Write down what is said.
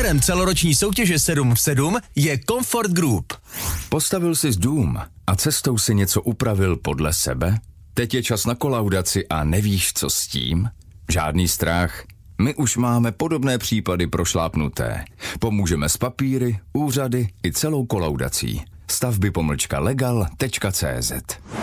Partnerem celoroční soutěže 7 v 7 je Comfort Group. Postavil jsi dům a cestou si něco upravil podle sebe? Teď je čas na kolaudaci a nevíš, co s tím? Žádný strach. My už máme podobné případy prošlápnuté. Pomůžeme s papíry, úřady i celou kolaudací. Stavby-legal.cz